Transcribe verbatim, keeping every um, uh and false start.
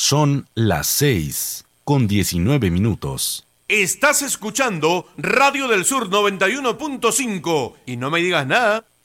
Son las seis con diecinueve minutos. Estás escuchando Radio del Sur noventa y uno punto cinco y no me digas nada.